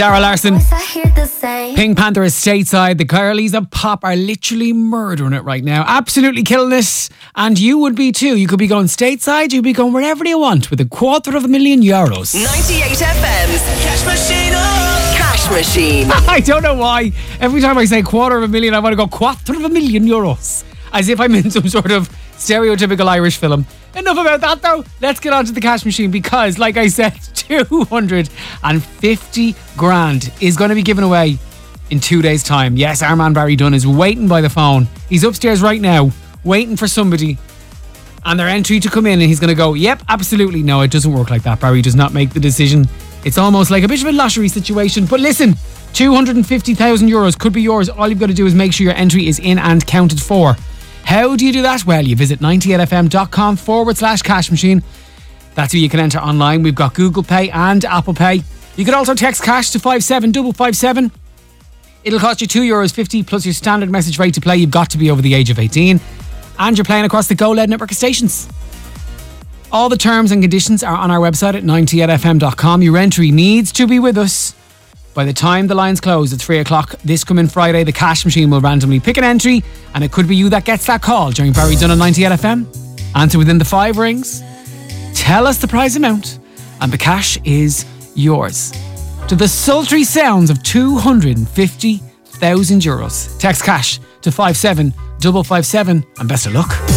Zara Larsson. Pink Panther is stateside. The girlies of pop are literally murdering it right now. Absolutely killing it. And you would be too. You could be going stateside. You could be going wherever you want with €250,000. 98 FM's Cash Machine. Cash Machine. I don't know why. Every time I say €250,000, I want to go €250,000. As if I'm in some sort of stereotypical Irish film. Enough about that though. Let's get on to the cash machine because, like I said, 250 grand is going to be given away in 2 days' time. Yes, our man Barry Dunn is waiting by the phone. He's upstairs right now, waiting for somebody and their entry to come in, and he's going to go, yep, absolutely. No, it doesn't work like that. Barry does not make the decision. It's almost like a bit of a lottery situation. But listen, €250,000 could be yours. All you've got to do is make sure your entry is in and counted for. How do you do that? Well, you visit 98fm.com/cash machine. That's where you can enter online. We've got Google Pay and Apple Pay. You can also text cash to 57557. It'll cost you €2.50 plus your standard message rate to play. You've got to be over the age of 18. And you're playing across the Go Loud network of stations. All the terms and conditions are on our website at 98fm.com. Your entry needs to be with us by the time the lines close at 3 o'clock this coming Friday. The cash machine will randomly pick an entry, and it could be you that gets that call during Barry Dunn on 98FM. Answer within the 5 rings. Tell us the prize amount, and the cash is yours. To the sultry sounds of €250,000. Text cash to 57557, and best of luck.